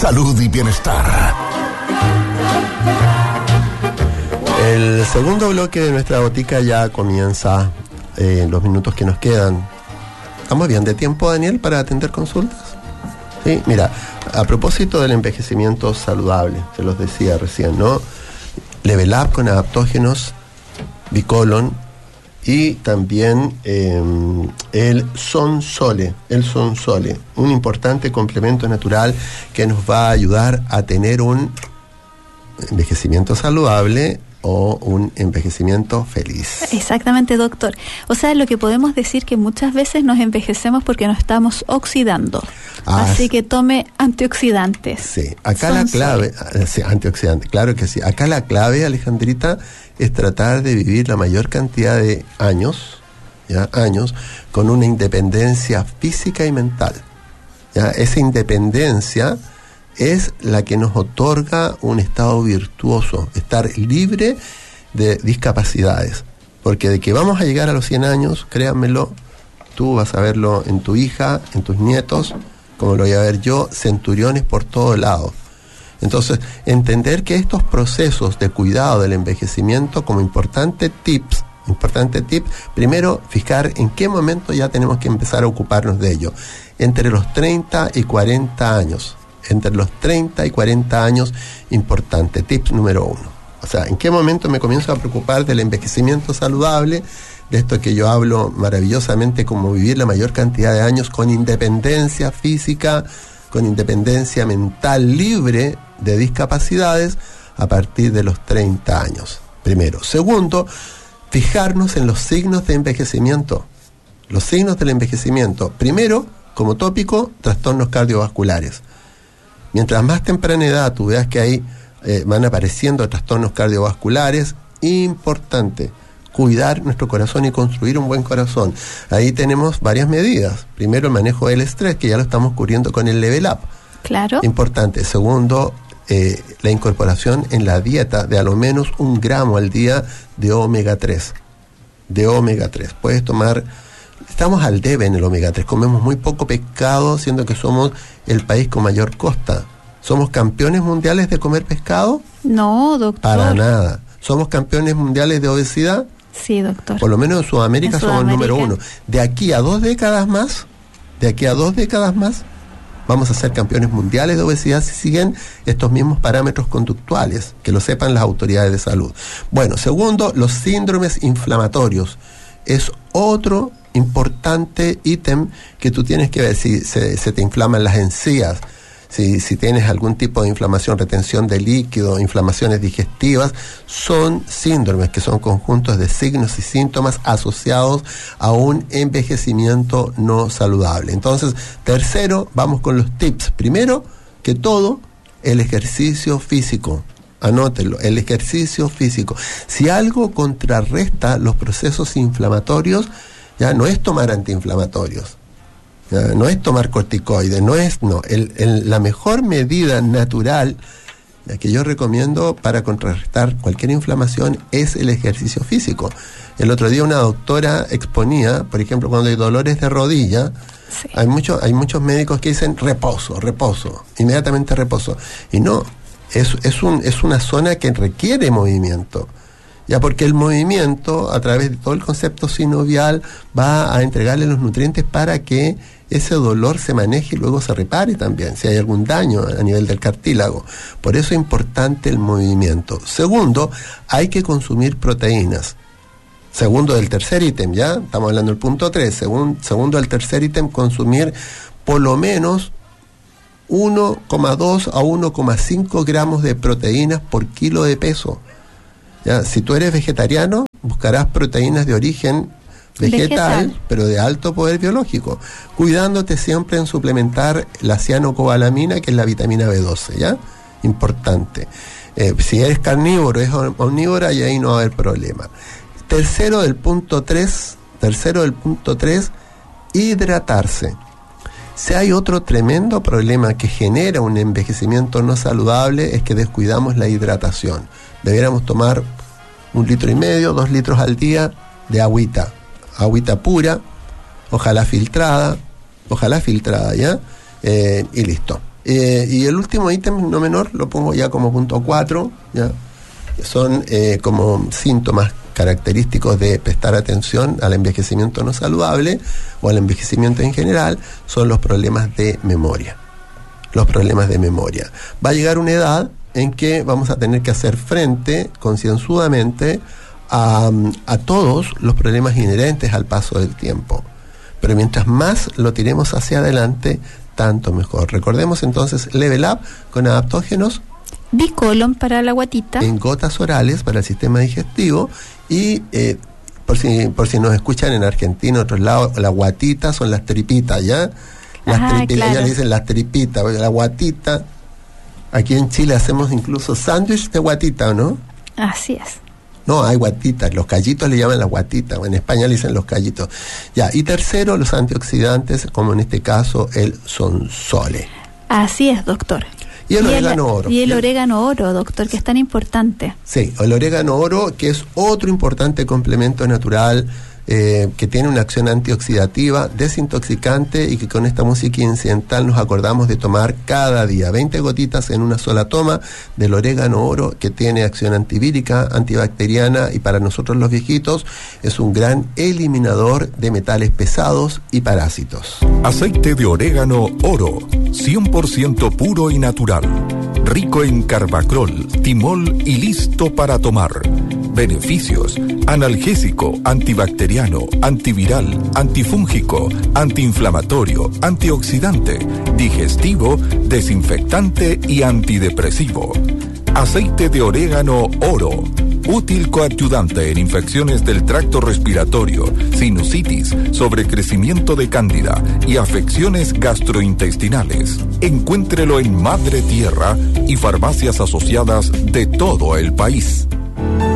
salud y bienestar. El segundo bloque de nuestra botica ya comienza en los minutos que nos quedan. ¿Estamos bien de tiempo, Daniel, para atender consultas? Sí, mira, a propósito del envejecimiento saludable, se los decía recién, ¿no? Level Up con adaptógenos, Bicolon y también el Sonsole, un importante complemento natural que nos va a ayudar a tener un envejecimiento saludable o un envejecimiento feliz. Exactamente, doctor. O sea, lo que podemos decir que muchas veces nos envejecemos porque nos estamos oxidando. Así que tome antioxidantes. Sí, acá la clave, antioxidantes, claro que sí. Acá la clave, Alejandrita, es tratar de vivir la mayor cantidad de años, con una independencia física y mental. Esa independencia es la que nos otorga un estado virtuoso, estar libre de discapacidades. Porque de que vamos a llegar a los 100 años, créanmelo, tú vas a verlo en tu hija, en tus nietos, como lo voy a ver yo, centuriones por todo lado. Entonces, entender que estos procesos de cuidado del envejecimiento, como importante tip, primero, fijar en qué momento ya tenemos que empezar a ocuparnos de ello. Entre los 30 y 40 años. Entre los 30 y 40 años, importante, tip número 1. O sea, ¿en qué momento me comienzo a preocupar del envejecimiento saludable? De esto que yo hablo maravillosamente, como vivir la mayor cantidad de años con independencia física, con independencia mental, libre de discapacidades, a partir de los 30 años. Primero. Segundo, fijarnos en los signos de envejecimiento. Los signos del envejecimiento. Primero, como tópico, trastornos cardiovasculares. Mientras más temprana edad tú veas que ahí van apareciendo trastornos cardiovasculares, importante cuidar nuestro corazón y construir un buen corazón. Ahí tenemos varias medidas. Primero, el manejo del estrés, que ya lo estamos cubriendo con el Level Up. Claro. Importante. Segundo, la incorporación en la dieta de a lo menos 1 gramo al día de omega 3. Puedes tomar... Estamos al debe en el omega 3, comemos muy poco pescado, siendo que somos el país con mayor costa. ¿Somos campeones mundiales de comer pescado? No, doctor. Para nada. ¿Somos campeones mundiales de obesidad? Sí, doctor. Por lo menos en Sudamérica somos el número 1. De aquí a 2 décadas más, vamos a ser campeones mundiales de obesidad si siguen estos mismos parámetros conductuales, que lo sepan las autoridades de salud. Bueno, segundo, los síndromes inflamatorios. Es otro importante ítem que tú tienes que ver si se te inflaman las encías, si tienes algún tipo de inflamación, retención de líquido, inflamaciones digestivas. Son síndromes que son conjuntos de signos y síntomas asociados a un envejecimiento no saludable. Entonces, tercero, vamos con los tips. Primero que todo, el ejercicio físico. Anótelo, el ejercicio físico. Si algo contrarresta los procesos inflamatorios, ya no es tomar antiinflamatorios, no es tomar corticoides, la mejor medida natural que yo recomiendo para contrarrestar cualquier inflamación es el ejercicio físico. El otro día una doctora exponía, por ejemplo, cuando hay dolores de rodilla, sí, hay muchos médicos que dicen reposo, inmediatamente reposo, y no, es una zona que requiere movimiento. Ya, porque el movimiento, a través de todo el concepto sinovial, va a entregarle los nutrientes para que ese dolor se maneje y luego se repare también, si hay algún daño a nivel del cartílago. Por eso es importante el movimiento. Segundo, hay que consumir proteínas. Segundo del tercer ítem, ya, estamos hablando del punto 3. Segundo del tercer ítem, consumir por lo menos 1,2 a 1,5 gramos de proteínas por kilo de peso. Ya, si tú eres vegetariano, buscarás proteínas de origen vegetal, pero de alto poder biológico, cuidándote siempre en suplementar la cianocobalamina, que es la vitamina B12, ¿ya? Importante. Si eres carnívoro, es omnívora, y ahí no va a haber problema. Tercero del punto 3, hidratarse. Si hay otro tremendo problema que genera un envejecimiento no saludable, es que descuidamos la hidratación. Debiéramos tomar 1,5 litros, 2 litros al día de agüita pura, ojalá filtrada, ¿ya? Y listo. Y el último ítem, no menor, lo pongo ya como punto 4, ¿ya? Son como síntomas característicos de prestar atención al envejecimiento no saludable o al envejecimiento en general, son los problemas de memoria. Los problemas de memoria. Va a llegar una edad en que vamos a tener que hacer frente concienzudamente a todos los problemas inherentes al paso del tiempo. Pero mientras más lo tiremos hacia adelante, tanto mejor. Recordemos entonces Level Up con adaptógenos. Bicolon para la guatita. En gotas orales para el sistema digestivo. Y por si nos escuchan en Argentina, en otros lados, la guatita son las tripitas, ¿ya? Las tripitas, claro. Ya le dicen las tripitas, la guatita. Aquí en Chile hacemos incluso sándwich de guatita, ¿no? Así es. No, hay guatitas, los callitos le llaman la guatita, en España le dicen los callitos. Ya, y tercero, los antioxidantes, como en este caso el Sonsole. Así es, doctor. Y el orégano oro. Y el orégano oro, doctor, que es tan importante. Sí, el orégano oro, que es otro importante complemento natural que tiene una acción antioxidativa, desintoxicante, y que con esta música incidental nos acordamos de tomar cada día 20 gotitas en una sola toma del orégano oro, que tiene acción antivírica, antibacteriana, y para nosotros los viejitos es un gran eliminador de metales pesados y parásitos. Aceite de orégano oro, 100% puro y natural, rico en carbacrol, timol y listo para tomar. Beneficios: analgésico, antibacteriano, antiviral, antifúngico, antiinflamatorio, antioxidante, digestivo, desinfectante y antidepresivo. Aceite de orégano oro, útil coadyuvante en infecciones del tracto respiratorio, sinusitis, sobrecrecimiento de cándida y afecciones gastrointestinales. Encuéntrelo en Madre Tierra y farmacias asociadas de todo el país.